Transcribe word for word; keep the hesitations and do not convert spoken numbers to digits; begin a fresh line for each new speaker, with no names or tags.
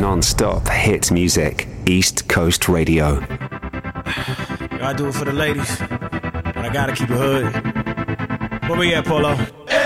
non-stop hit music. East Coast Radio.
I do it for the ladies, but I gotta keep it hood. Where we at, Polo?